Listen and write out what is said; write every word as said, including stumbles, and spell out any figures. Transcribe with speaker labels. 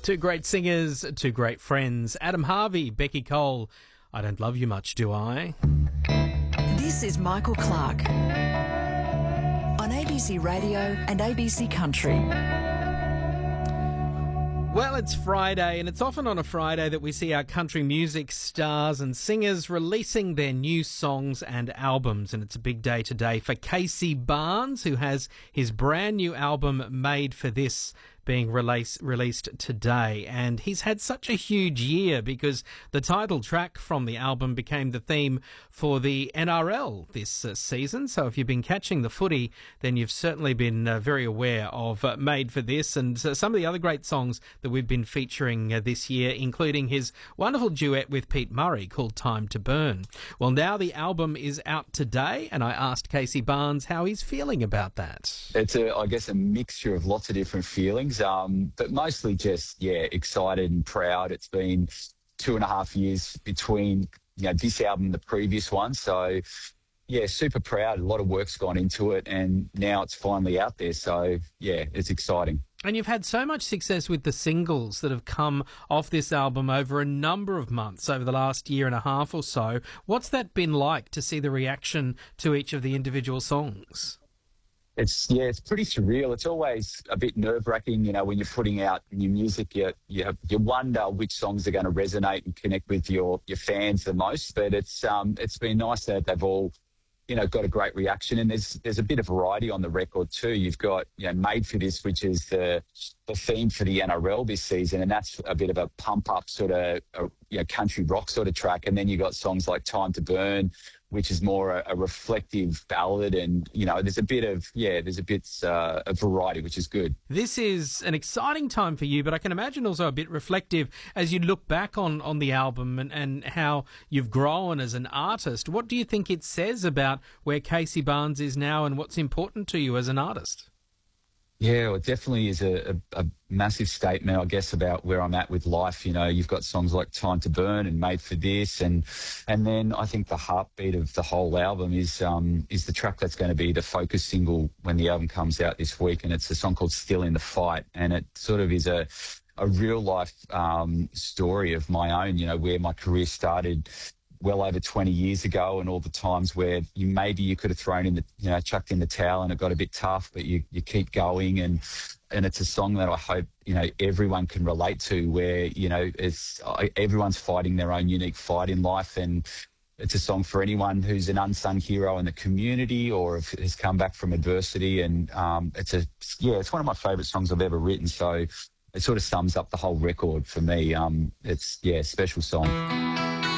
Speaker 1: Two great singers, two great friends. Adam Harvey, Becky Cole. I don't love you much, do I?
Speaker 2: This is Michael Clark on A B C Radio and A B C Country.
Speaker 1: Well, it's Friday, and it's often on a Friday that we see our country music stars and singers releasing their new songs and albums, and it's a big day today for Casey Barnes, who has his brand new album Made for This being release, released today. And he's had such a huge year because the title track from the album became the theme for the N R L this uh, season. So if you've been catching the footy, then you've certainly been uh, very aware of uh, Made for This and uh, some of the other great songs that we've been featuring uh, this year, including his wonderful duet with Pete Murray called Time to Burn. Well, now the album is out today, and I asked Casey Barnes how he's feeling about that.
Speaker 3: It's, a, I guess, a mixture of lots of different feelings. Um, but mostly just, yeah, excited and proud. It's been two and a half years between, you know, this album and the previous one. So, yeah, super proud. A lot of work's gone into it, and now it's finally out there. So, yeah, it's exciting.
Speaker 1: And you've had so much success with the singles that have come off this album over a number of months, over the last year and a half or so. What's that been like to see the reaction to each of the individual songs?
Speaker 3: It's, yeah, it's pretty surreal. It's always a bit nerve-wracking, you know, when you're putting out new music, you you, have, you wonder which songs are going to resonate and connect with your, your fans the most. But it's um it's been nice that they've all, you know, got a great reaction. And there's there's a bit of variety on the record too. You've got, you know, Made for This, which is the the theme for the N R L this season, and that's a bit of a pump-up sort of, a, you know, country rock sort of track. And then you've got songs like Time to Burn, which is more a, a reflective ballad, and, you know, there's a bit of, yeah, there's a bit uh, of variety, which is good.
Speaker 1: This is an exciting time for you, but I can imagine also a bit reflective as you look back on, on the album and, and how you've grown as an artist. What do you think it says about where Casey Barnes is now and what's important to you as an artist?
Speaker 3: Yeah, well, it definitely is a, a, a massive statement, I guess, about where I'm at with life. You know, you've got songs like Time to Burn and Made for This, and and then I think the heartbeat of the whole album is um is the track that's going to be the focus single when the album comes out this week, and it's a song called Still in the Fight, and it sort of is a a real life um story of my own, you know, where my career started well over twenty years ago, and all the times where you maybe you could have thrown in the, you know, chucked in the towel and it got a bit tough, but you, you keep going. And, and it's a song that I hope, you know, everyone can relate to, where, you know, it's everyone's fighting their own unique fight in life. And it's a song for anyone who's an unsung hero in the community or if has come back from adversity. And um, it's a, yeah, it's one of my favourite songs I've ever written. So it sort of sums up the whole record for me. Um, it's, yeah, a special song.